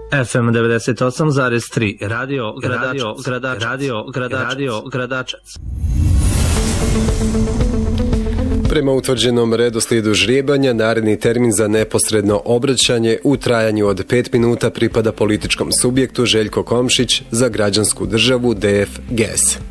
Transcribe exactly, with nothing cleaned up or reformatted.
F M devedeset osam zarez tri Radio Gradačac. Radio Gradačac. Radio Gradačac. Prema utvrđenom redoslijedu žrijebanja, naredni termin za neposredno obraćanje u trajanju od pet minuta pripada političkom subjektu Željko Komšić za Građansku državu D F G E S.